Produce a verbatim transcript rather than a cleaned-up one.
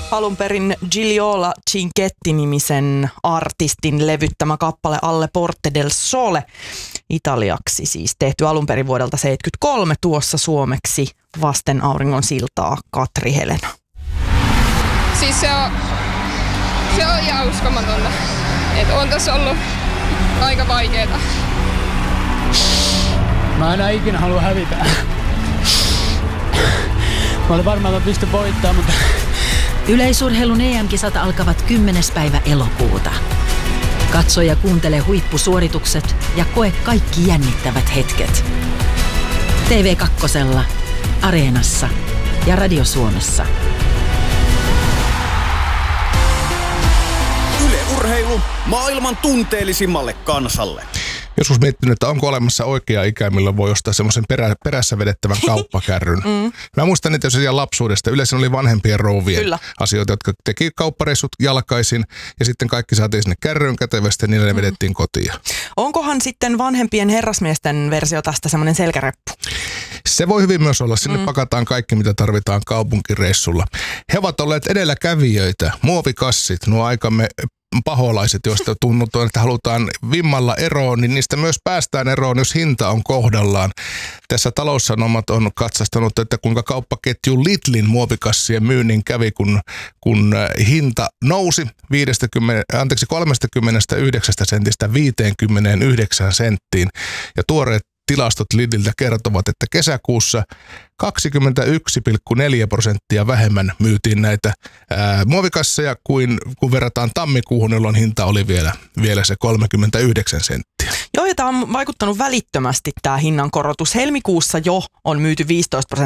Alun perin Gigliola Cinquetti-nimisen artistin levyttämä kappale Alle Porte del Sole, italiaksi siis tehty alun perin vuodelta seitsemänkymmentäkolme, tuossa suomeksi Vasten auringon siltaa Katri Helena. Siis se on, se on ihan uskomatonta, että on tässä ollut aika vaikeeta. Mä enää ikinä halua hävitä. Mä olin varmaan, että mä pystyn voittamaan, mutta... Yleisurheilun E M-kisat alkavat kymmenes päivä elokuuta. Katso ja kuuntele huippusuoritukset ja koe kaikki jännittävät hetket. T V kaksi, Areenassa ja Radio Suomessa. Yle Urheilu maailman tunteellisimmalle kansalle. Joskus miettinyt, että onko olemassa oikea ikä, milloin voi ostaa semmoisen perä, perässä vedettävän kauppakärryn. mm. Mä muistan niitä jo lapsuudesta. Yleensä oli vanhempien rouvien Kyllä. asioita, jotka teki kauppareissut jalkaisin ja sitten kaikki saatiin sinne kärryyn kätevästi ja niillä ne mm. vedettiin kotiin. Onkohan sitten vanhempien herrasmiesten versio tästä semmoinen selkäreppu? Se voi hyvin myös olla. Sinne mm. pakataan kaikki, mitä tarvitaan kaupunkireissulla. He ovat olleet edelläkävijöitä. Muovikassit, nuo aikamme paholaiset, joista tunnutaan, että halutaan vimmalla eroon, niin niistä myös päästään eroon, jos hinta on kohdallaan. Tässä Taloussanomat on katsastanut, että kuinka kauppaketju Lidlin muovikassien myynnin kävi, kun, kun hinta nousi viisikymmentä, anteeksi, kolmekymmentäyhdeksän sentistä viisikymmentäyhdeksän senttiin. Ja tuoreet tilastot Lidliltä kertovat, että kesäkuussa kaksikymmentäyksi pilkku neljä prosenttia vähemmän myytiin näitä ää, muovikasseja kuin kun verrataan tammikuuhun, jolloin hinta oli vielä, vielä se kolmekymmentäyhdeksän senttiä. Joo, ja tämä on vaikuttanut välittömästi tämä hinnankorotus. Helmikuussa jo on myyty viisitoista prosenttia